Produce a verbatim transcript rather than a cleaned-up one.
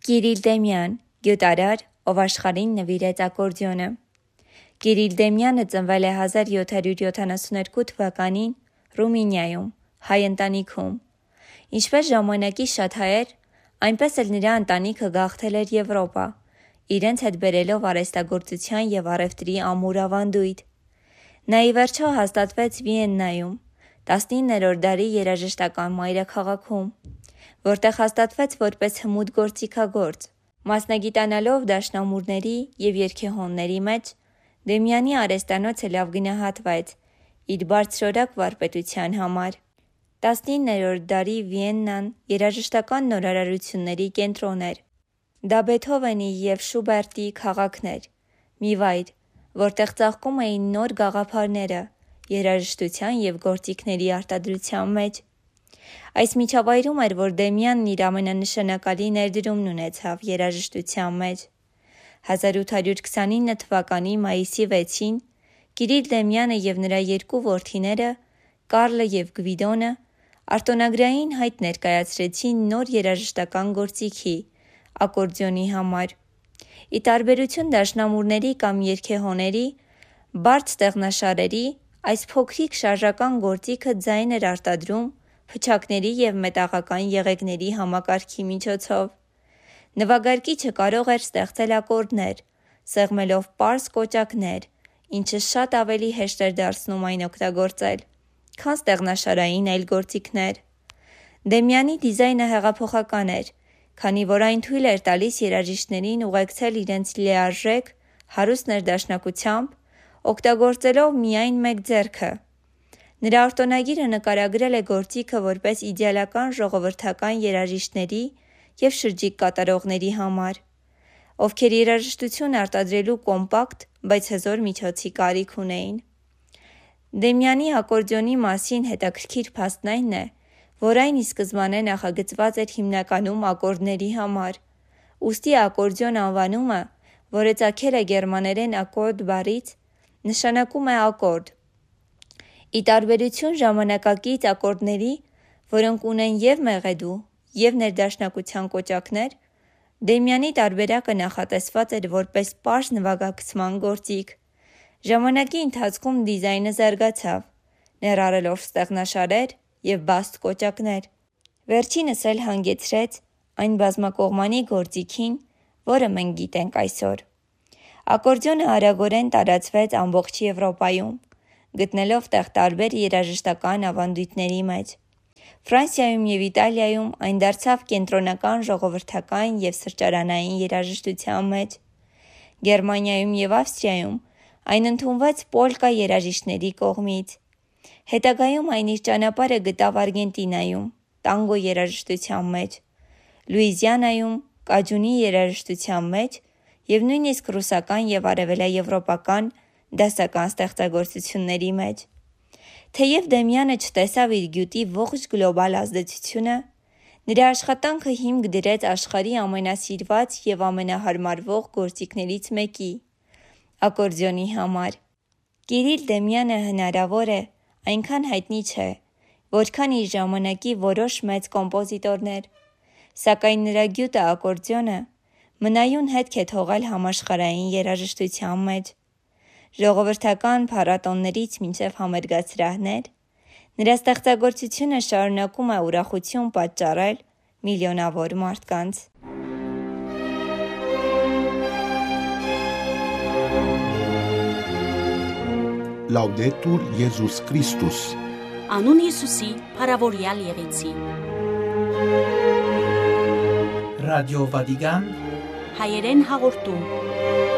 Կիրիլ Դեմյան, գյուտարար, ով աշխարհին նվիրեց ակորդեոնը։ Կիրիլ Դեմյանը ծնվել է հազար յոթ հարյուր յոթանասունյոթ թվականին Ռումինիայում, հայ ընտանիքում։ Ինչպես ժամանակի շատ հայեր, այնպես էլ նրա ընտանիքը գաղթել էր Եվրոպա, իրենց հետ բերելով արհեստագործության և առևտրի ամուր ավանդույթ։ Նա ի վերջո հաստատվեց Վիեննայում, տասնիններորդ դարի երաժշտական մայրաքաղաքում, որտեղ հաստատվեց որպես հմուտ գործիքագործ։ Մասնագիտանալով դաշնամուրների և երգեհոնների մեջ, Դեմյանի արհեստանոցը լավ գնահատվեց իր բարձրորակ վարպետության համար։ տասնիններորդ դարի Վիեննան երաժշտական նորարարությունների կենտրոն էր։ Դա Բեթհովենի և Շուբերտի քաղաքն էր, մի վայր, որտեղ ծաղկում էին նոր գաղափարները երաժշտության և գործիքների արտադրության մեջ։ Այս միջավայրում էր, որ Դեմյանն իր ամենանշանակալի ներդրումն ունեցավ երաժշտության մեջ։ հազար ութ հարյուր քսանինը թվականի մայիսի վեցին Կիրիլ Դեմյանը և նրա երկու որդիները՝ Կարլը և Գվիդոնը, արտոնագրային հայտ ներկայացրեցին նոր երաժշտական գործիքի՝ ակորդեոնի համար։ Ի տարբերություն դաշնամուրների կամ երգեհոնների, բարդ ստեղնաշարերի, այս փոքրիկ շարժական գործիքը ձայն էր արտադրում փչակների և մետաղական եղեգների համակարգի միջոցով։ Նվագարկիչը կարող էր ստեղծել ակորդներ՝ սեղմելով պարզ կոճակներ, ինչը շատ ավելի հեշտ էր դարձնում այն օգտագործել, քան ստեղնաշարային այլ գործիքներ։ Դեմյանի դիզայնը հեղափոխական էր, քանի որ այն թույլ էր տալիս երաժիշտներին ուղեկցել իրենց լիարժեք, հարուստ ներդաշնակությամբ, օգտագործելով միայն մեկ ձեռքը։ Նրա արտոնագիրը նկարագրել է գործիքը որպես իդեալական ժողովրդական երաժիշտների և շրջիկ կատարողների համար, ովքեր երաժշտություն արտադրելու կոմպակտ, բայց հզոր միջոցի կարիք ունեին։ Դեմյանի ակորդեոնի մասին հետաքրքիր փաստն այն է, որ այն ի սկզբանե նախագծված էր հիմնականում ակորդների համար, ուստի ակորդեոն անվանումը, որը ծագել է գերմաներեն ակորդ բառից, նշանակում է ակորդ։ Ի տարբերություն ժամանակակից ակորդների, որոնք ունեն և մեղեդու, և ներդաշնակության կոճակներ, Դեմյանի տարբերակը նախատեսված էր որպես պարզ նվագակցման գործիք։ Ժամանակի ընթացքում դիզայնը զարգացավ, ներառելով ստեղնաշարեր և բաստ կոճակներ։ Վերջինս էլ հանգեցրեց այն բազմակողմանի գործիքին, որը մենք գիտենք այսօր։ Ակորդեոնը արագորեն տարածվեց ամբողջ Եվրոպայում, գտնելով տեղ տարբեր երաժշտական ավանդույթների մեջ։ Ֆրանսիայում և Իտալիայում այն դարձավ կենտրոնական ժողովրդական և սրճարանային երաժշտության մեջ։ Գերմանիայում և Ավստրիայում այն ընդունվեց պոլկա երաժիշտների կողմից։ Հետագայում այն իր ճանապարհը գտավ Արգենտինայում՝ տանգո երաժշտության մեջ, Լուիզիանայում՝ կաջունի երաժշտության մեջ և նույնիսկ ռուսական և արևելաեվրոպական դասական ստեղծագործությունների մեջ։ Թեև Դեմյանը չտեսավ իր գյուտի ողջ գլոբալ ազդեցությունը, նրա աշխատանքը հիմք դրեց աշխարհի ամենասիրված և ամենահարմարվող գործիքներից մեկի՝ ակորդեոնի համար։ Կիրիլ Դեմյանը հնարավոր է այնքան հայտնի չէ, որքան իր ժամանակի որոշ մեծ կոմպոզիտորներ, սակայն նրա գյուտը ակորդեոնը մնայուն հետք է թողել համաշխարհային երաժշտության մեջ։ Ժողովրդական փառատոներից մինչև համերգասրահներ, նրա ստեղծագործությունը շարունակում է ուրախություն պատճառել միլիոնավոր մարդկանց։ Լաուդետուր Եզուս Քրիստոս։ Անուն Հիսուսի փառավորյալ եղեցի։ Ռադիո Վատիկան հայերեն հաղորդում։